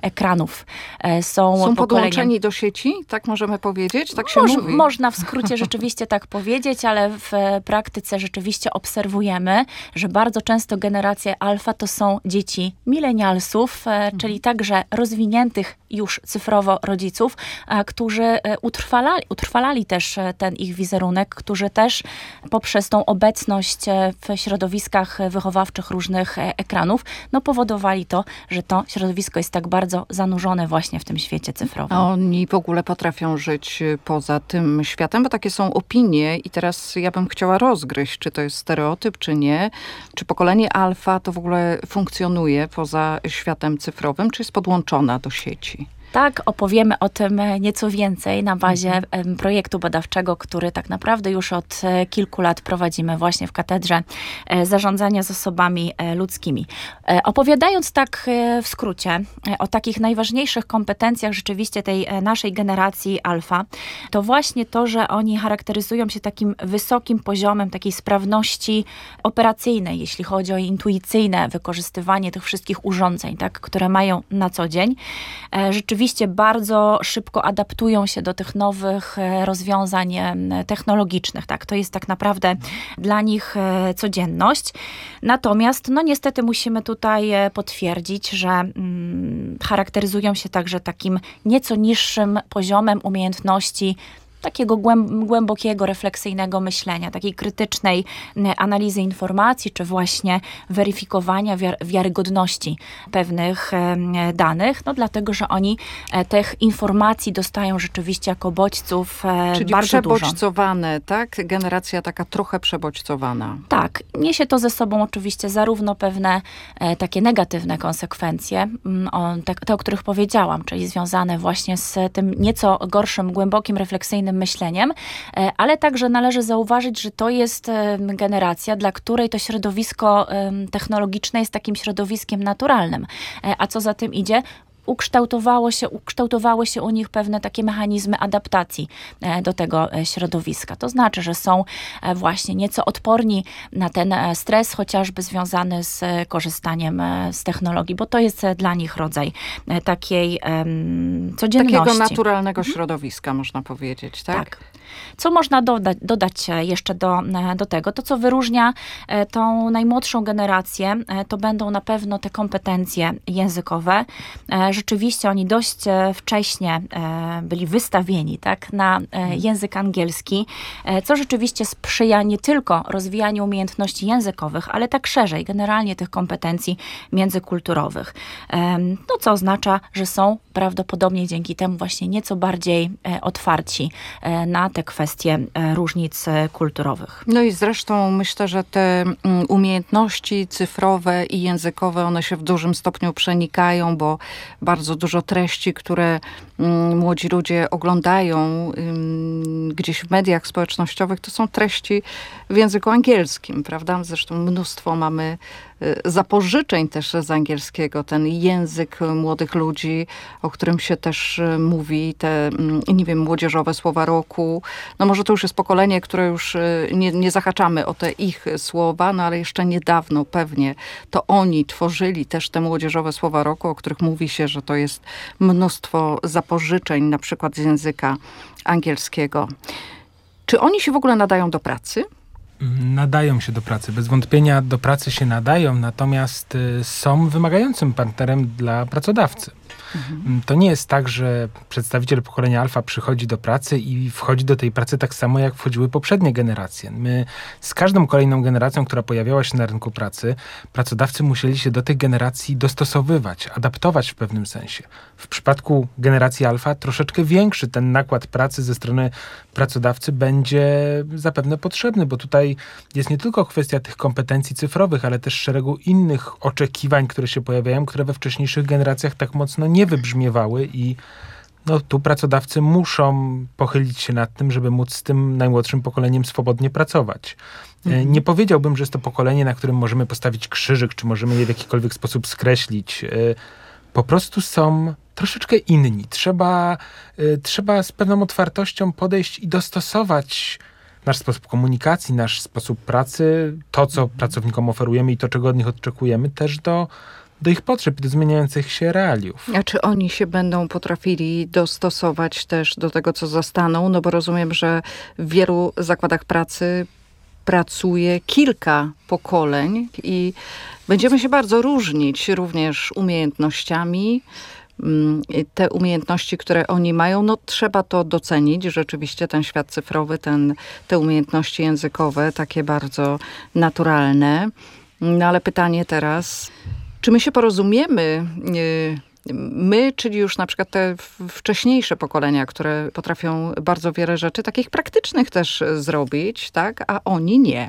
ekranów. Są podłączeni do sieci? Tak możemy powiedzieć? Tak się mówi? Można w skrócie rzeczywiście tak powiedzieć, ale w praktyce rzeczywiście obserwujemy, że bardzo często generacja alfa to są dzieci milenialsów, czyli także rozwiniętych już cyfrowo rodziców, którzy utrwalali też ten ich wizerunek, którzy też poprzez tą obecność w środowiskach wychowawczych różnych ekranów, powodowali to, że to środowisko jest tak bardzo zanurzone właśnie w tym świecie cyfrowym. A oni w ogóle potrafią żyć poza tym światem, bo takie są opinie i teraz ja bym chciała rozgryźć, czy to jest stereotyp, czy nie. Czy pokolenie alfa to w ogóle funkcjonuje poza światem cyfrowym, czy jest podłączona do sieci? Tak, opowiemy o tym nieco więcej na bazie projektu badawczego, który tak naprawdę już od kilku lat prowadzimy właśnie w Katedrze Zarządzania Zasobami Ludzkimi. Opowiadając tak w skrócie o takich najważniejszych kompetencjach rzeczywiście tej naszej generacji alfa, to właśnie to, że oni charakteryzują się takim wysokim poziomem takiej sprawności operacyjnej, jeśli chodzi o intuicyjne wykorzystywanie tych wszystkich urządzeń, tak, które mają na co dzień. Rzeczywiście bardzo szybko adaptują się do tych nowych rozwiązań technologicznych. Tak? To jest tak naprawdę dla nich codzienność. Natomiast niestety musimy tutaj potwierdzić, że charakteryzują się także takim nieco niższym poziomem umiejętności takiego głębokiego, refleksyjnego myślenia, takiej krytycznej analizy informacji, czy właśnie weryfikowania wiarygodności pewnych danych, dlatego, że oni tych informacji dostają rzeczywiście jako bodźców czyli bardzo dużo. przebodźcowane, tak? Generacja taka trochę przebodźcowana. Tak. Niesie to ze sobą oczywiście zarówno pewne takie negatywne konsekwencje, te, o których powiedziałam, czyli związane właśnie z tym nieco gorszym, głębokim, refleksyjnym myśleniem, ale także należy zauważyć, że to jest generacja, dla której to środowisko technologiczne jest takim środowiskiem naturalnym. A co za tym idzie? Ukształtowały się u nich pewne takie mechanizmy adaptacji do tego środowiska. To znaczy, że są właśnie nieco odporni na ten stres, chociażby związany z korzystaniem z technologii, bo to jest dla nich rodzaj takiej codzienności. Takiego naturalnego środowiska, można powiedzieć, tak? Tak. Co można dodać jeszcze do tego? To, co wyróżnia tą najmłodszą generację, to będą na pewno te kompetencje językowe. Rzeczywiście oni dość wcześnie byli wystawieni, tak, na język angielski, co rzeczywiście sprzyja nie tylko rozwijaniu umiejętności językowych, ale tak szerzej, generalnie tych kompetencji międzykulturowych. Co oznacza, że są prawdopodobnie dzięki temu właśnie nieco bardziej otwarci na te kwestie różnic kulturowych. No i zresztą myślę, że te umiejętności cyfrowe i językowe, one się w dużym stopniu przenikają, bo bardzo dużo treści, które młodzi ludzie oglądają gdzieś w mediach społecznościowych, to są treści w języku angielskim, prawda? Zresztą mnóstwo mamy zapożyczeń też z angielskiego, ten język młodych ludzi, o którym się też mówi, te, nie wiem, młodzieżowe słowa roku. No może to już jest pokolenie, które już nie zahaczamy o te ich słowa, no ale jeszcze niedawno pewnie to oni tworzyli też te młodzieżowe słowa roku, o których mówi się, że to jest mnóstwo zapożyczeń, na przykład z języka angielskiego. Czy oni się w ogóle nadają do pracy? Nadają się do pracy. Bez wątpienia do pracy się nadają, natomiast są wymagającym partnerem dla pracodawcy. To nie jest tak, że przedstawiciel pokolenia alfa przychodzi do pracy i wchodzi do tej pracy tak samo, jak wchodziły poprzednie generacje. My z każdą kolejną generacją, która pojawiała się na rynku pracy, pracodawcy musieli się do tych generacji dostosowywać, adaptować w pewnym sensie. W przypadku generacji alfa troszeczkę większy ten nakład pracy ze strony pracodawcy będzie zapewne potrzebny, bo tutaj jest nie tylko kwestia tych kompetencji cyfrowych, ale też szeregu innych oczekiwań, które się pojawiają, które we wcześniejszych generacjach tak mocno nie wybrzmiewały i tu pracodawcy muszą pochylić się nad tym, żeby móc z tym najmłodszym pokoleniem swobodnie pracować. Nie powiedziałbym, że jest to pokolenie, na którym możemy postawić krzyżyk, czy możemy je w jakikolwiek sposób skreślić. Po prostu są troszeczkę inni. Trzeba z pewną otwartością podejść i dostosować nasz sposób komunikacji, nasz sposób pracy, to, co pracownikom oferujemy i to, czego od nich oczekujemy, też do ich potrzeb i do zmieniających się realiów. A czy oni się będą potrafili dostosować też do tego, co zastaną? No bo rozumiem, że w wielu zakładach pracy pracuje kilka pokoleń i będziemy się bardzo różnić również umiejętnościami. Te umiejętności, które oni mają, no trzeba to docenić. Rzeczywiście ten świat cyfrowy, te umiejętności językowe, takie bardzo naturalne. No ale pytanie teraz, czy my się porozumiemy, my, czyli już na przykład te wcześniejsze pokolenia, które potrafią bardzo wiele rzeczy takich praktycznych też zrobić, tak, a oni nie.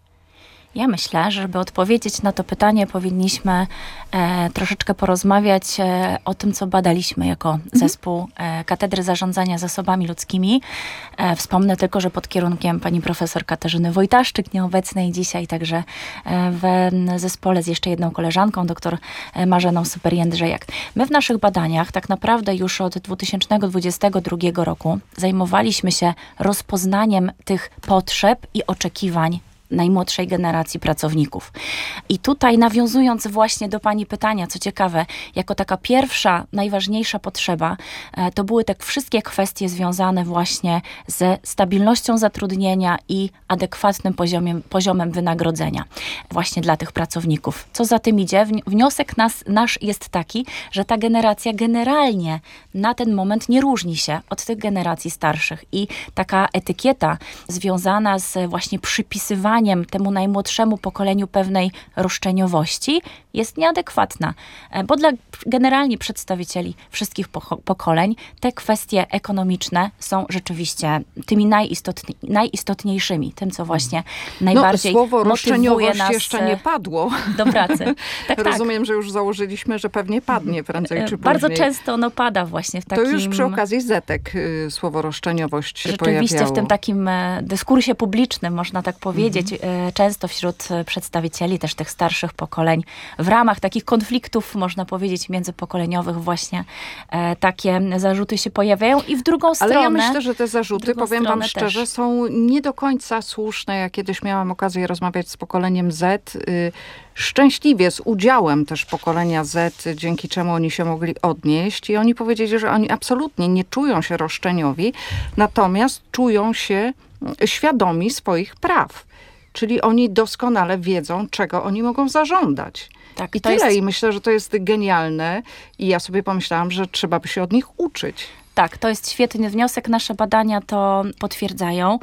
Ja myślę, że żeby odpowiedzieć na to pytanie, powinniśmy troszeczkę porozmawiać o tym, co badaliśmy jako zespół Katedry Zarządzania Zasobami Ludzkimi. Wspomnę tylko, że pod kierunkiem pani profesor Katarzyny Wojtaszczyk, nieobecnej dzisiaj, także w zespole z jeszcze jedną koleżanką, dr Marzeną Super-Jędrzejak. My w naszych badaniach tak naprawdę już od 2022 roku zajmowaliśmy się rozpoznaniem tych potrzeb i oczekiwań najmłodszej generacji pracowników. I tutaj nawiązując właśnie do pani pytania, co ciekawe, jako taka pierwsza, najważniejsza potrzeba, to były te wszystkie kwestie związane właśnie ze stabilnością zatrudnienia i adekwatnym poziomem wynagrodzenia właśnie dla tych pracowników. Co za tym idzie? Wniosek nasz jest taki, że ta generacja generalnie na ten moment nie różni się od tych generacji starszych i taka etykieta związana z właśnie przypisywaniem temu najmłodszemu pokoleniu pewnej roszczeniowości jest nieadekwatna, bo dla generalnie przedstawicieli wszystkich pokoleń te kwestie ekonomiczne są rzeczywiście tymi najistotniejszymi, tym co właśnie najbardziej słowo roszczeniowość nas jeszcze nie padło do pracy. Tak, rozumiem, że już założyliśmy, że pewnie padnie prędzej czy później. Bardzo często ono pada właśnie w takim... To już przy okazji zetek słowo roszczeniowość się rzeczywiście pojawiało. W tym takim dyskursie publicznym, można tak powiedzieć, często wśród przedstawicieli też tych starszych pokoleń w ramach takich konfliktów, można powiedzieć, międzypokoleniowych właśnie takie zarzuty się pojawiają i w drugą stronę... Ale ja myślę, że te zarzuty, powiem wam szczerze, są nie do końca słuszne. Ja kiedyś miałam okazję rozmawiać z pokoleniem Z, szczęśliwie z udziałem też pokolenia Z, dzięki czemu oni się mogli odnieść i oni powiedzieli, że oni absolutnie nie czują się roszczeniowi, natomiast czują się świadomi swoich praw. Czyli oni doskonale wiedzą, czego oni mogą zażądać. Tak, i tyle. I myślę, że to jest genialne. I ja sobie pomyślałam, że trzeba by się od nich uczyć. Tak, to jest świetny wniosek. Nasze badania to potwierdzają,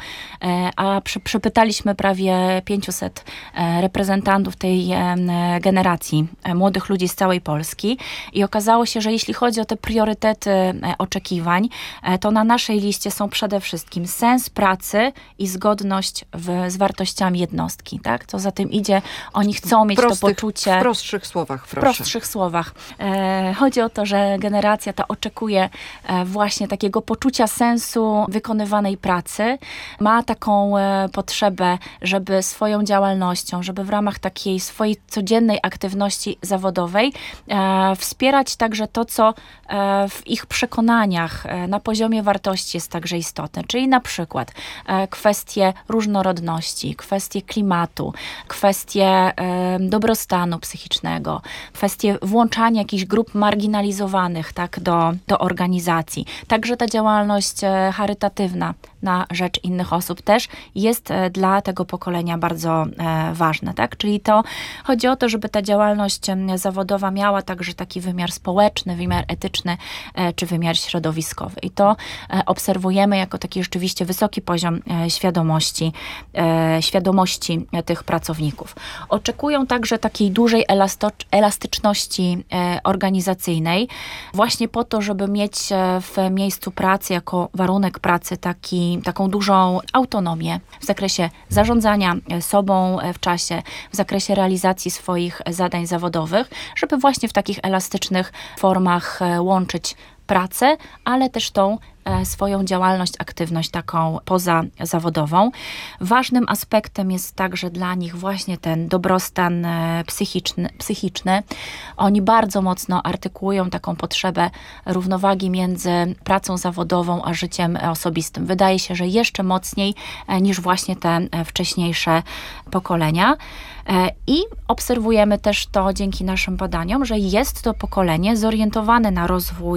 a przepytaliśmy prawie 500 reprezentantów tej generacji młodych ludzi z całej Polski i okazało się, że jeśli chodzi o te priorytety oczekiwań, to na naszej liście są przede wszystkim sens pracy i zgodność z wartościami jednostki. Tak? Co za tym idzie, oni chcą mieć to poczucie... W prostszych słowach, proszę. W prostszych słowach. Chodzi o to, że generacja ta oczekuje właśnie takiego poczucia sensu wykonywanej pracy, ma taką potrzebę, żeby swoją działalnością, żeby w ramach takiej swojej codziennej aktywności zawodowej wspierać także to, co w ich przekonaniach na poziomie wartości jest także istotne. Czyli na przykład kwestie różnorodności, kwestie klimatu, kwestie dobrostanu psychicznego, kwestie włączania jakichś grup marginalizowanych tak, do organizacji. Także ta działalność charytatywna na rzecz innych osób też jest dla tego pokolenia bardzo ważna. Tak? Czyli to chodzi o to, żeby ta działalność zawodowa miała także taki wymiar społeczny, wymiar etyczny czy wymiar środowiskowy. I to obserwujemy jako taki rzeczywiście wysoki poziom świadomości tych pracowników. Oczekują także takiej dużej elastyczności organizacyjnej, właśnie po to, żeby mieć w miejscu pracy jako warunek pracy taką dużą autonomię w zakresie zarządzania sobą w czasie, w zakresie realizacji swoich zadań zawodowych, żeby właśnie w takich elastycznych formach łączyć pracę, ale też tą swoją działalność, aktywność taką pozazawodową. Ważnym aspektem jest także dla nich właśnie ten dobrostan psychiczny. Oni bardzo mocno artykułują taką potrzebę równowagi między pracą zawodową a życiem osobistym. Wydaje się, że jeszcze mocniej niż właśnie te wcześniejsze pokolenia. I obserwujemy też to dzięki naszym badaniom, że jest to pokolenie zorientowane na rozwój